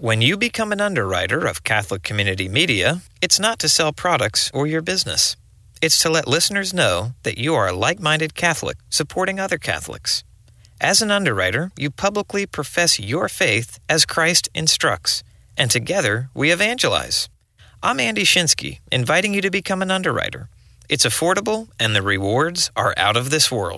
When you become an underwriter of Catholic Community Media, it's not to sell products or your business. It's to let listeners know that you are a like-minded Catholic supporting other Catholics. As an underwriter, you publicly profess your faith as Christ instructs, and together we evangelize. I'm Andy Shinsky, inviting you to become an underwriter. It's affordable, and the rewards are out of this world.